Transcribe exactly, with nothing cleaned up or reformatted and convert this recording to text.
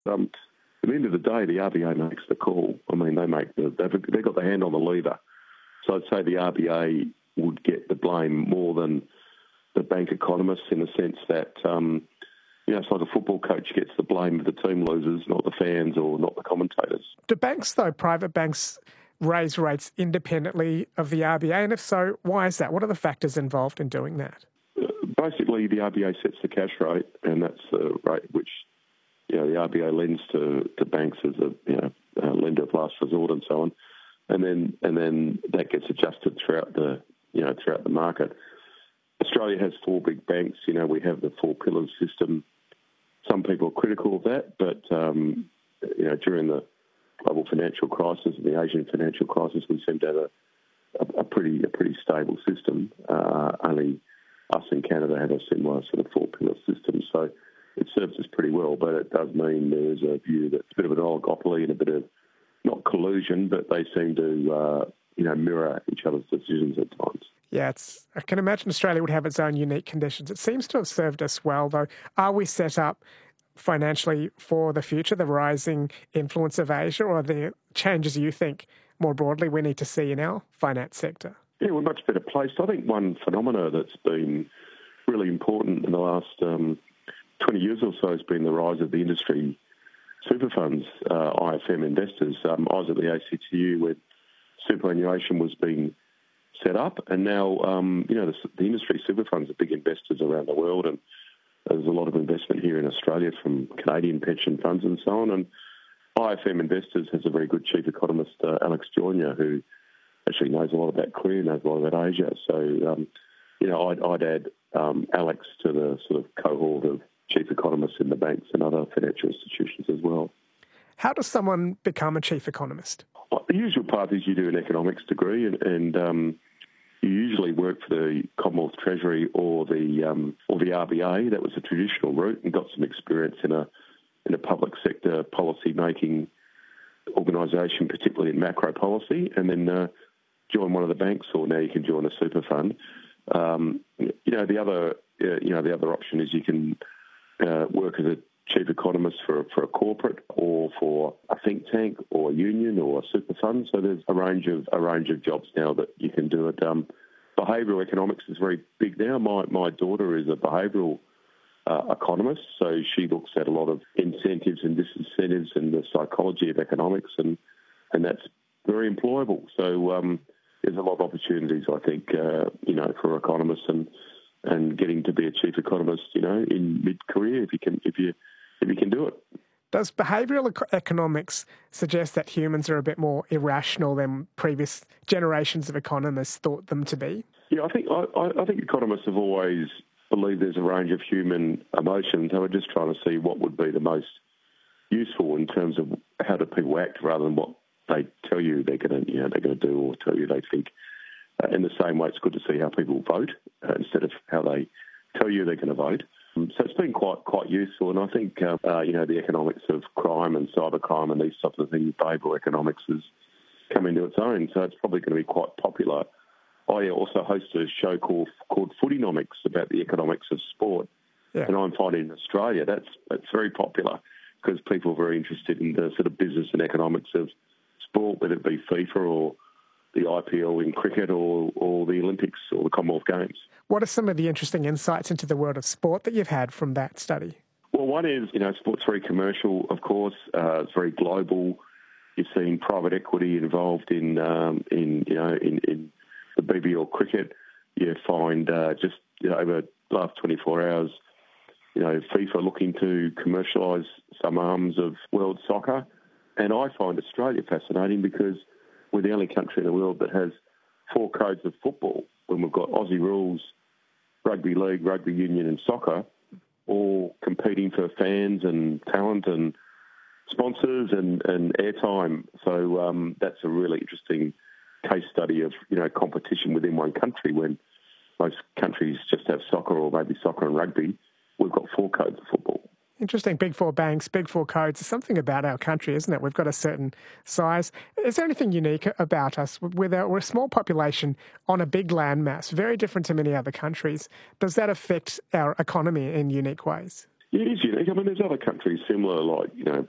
Um, at the end of the day, the R B A makes the call. I mean, they make the, they've, they've got the hand on the lever. So I'd say the R B A would get the blame more than the bank economists, in the sense that, um, you know, it's like a football coach gets the blame if the team loses, not the fans or not the commentators. Do banks, though, private banks, raise rates independently of the R B A? And if so, why is that? What are the factors involved in doing that? Basically, the R B A sets the cash rate, and that's the rate which, you know, the R B A lends to, to banks as a, you know, a lender of last resort and so on, and then and then that gets adjusted throughout the, you know, throughout the market. Australia has four big banks. You know, we have the four pillars system. Some people are critical of that, but um, you know, during the global financial crisis and the Asian financial crisis, we seem to have a, a, a pretty a pretty stable system. Uh, only us in Canada have a similar sort of four pillar system, so it serves us pretty well. But it does mean there's a view that's a bit of an oligopoly and a bit of not collusion, but they seem to uh, you know mirror each other's decisions at times. Yeah, it's, I can imagine Australia would have its own unique conditions. It seems to have served us well, though. Are we set up financially for the future, the rising influence of Asia, or the changes you think more broadly we need to see in our finance sector? Yeah, we're much better placed. I think one phenomena that's been really important in the last um, twenty years or so has been the rise of the industry super funds, uh, I F M investors. Um, I was at the A C T U when superannuation was being set up, and now um, you know the, the industry super funds are big investors around the world, and there's a lot of investment here in Australia from Canadian pension funds and so on. And I F M Investors has a very good chief economist, uh, Alex Joyner, who actually knows a lot about Korea, knows a lot about Asia. So um, you know, I'd, I'd add um, Alex to the sort of cohort of chief economists in the banks and other financial institutions as well. How does someone become a chief economist? Well, the usual path is you do an economics degree, and, and um, you usually work for the Commonwealth Treasury or the um, or the R B A. That was a traditional route, and got some experience in a in a public sector policy making organisation, particularly in macro policy, and then uh, join one of the banks, or now you can join a super fund. Um, you know, the other uh, you know the other option is you can uh, work as a chief economist for for a corporate or for a think tank or a union or a super fund. So there's a range of a range of jobs now that you can do it. Um, behavioural economics is very big now. My my daughter is a behavioural uh, economist, so she looks at a lot of incentives and disincentives and the psychology of economics, and and that's very employable. So um, there's a lot of opportunities, I think, uh, you know, for economists and and getting to be a chief economist, you know, in mid-career if you can if you if you can do it. Does behavioural economics suggest that humans are a bit more irrational than previous generations of economists thought them to be? Yeah, I think I, I think economists have always believed there's a range of human emotions. They were just trying to see what would be the most useful in terms of how do people act rather than what they tell you they're going to, you know, they're going to do or tell you they think. Uh, in the same way, it's good to see how people vote uh, instead of how they tell you they're going to vote. Um, so it's been quite quite useful, and I think uh, uh, you know the economics of crime and cybercrime and these types of things, behavioural economics has come into its own. So it's probably going to be quite popular. I also host a show called called Footynomics about the economics of sport, yeah. And I'm finding in Australia that's that's very popular because people are very interested in the sort of business and economics of sport, whether it be FIFA or the I P L in cricket or, or the Olympics or the Commonwealth Games. What are some of the interesting insights into the world of sport that you've had from that study? Well, one is, you know, sport's very commercial, of course. Uh, it's very global. You've seen private equity involved in, um, in you know, in, in the B B L cricket. You find uh, just, you know, over the last twenty-four hours, you know, FIFA looking to commercialise some arms of world soccer. And I find Australia fascinating because we're the only country in the world that has four codes of football when we've got Aussie rules, rugby league, rugby union and soccer, all competing for fans and talent and sponsors and, and airtime. So um, that's a really interesting case study of, you know, competition within one country when most countries just have soccer or maybe soccer and rugby. We've got four codes of football. Interesting. Big four banks, big four codes. There's something about our country, isn't it? We've got a certain size. Is there anything unique about us? We're a, we're a small population on a big landmass, very different to many other countries. Does that affect our economy in unique ways? Yeah, it is unique. I mean, there's other countries similar, like, you know,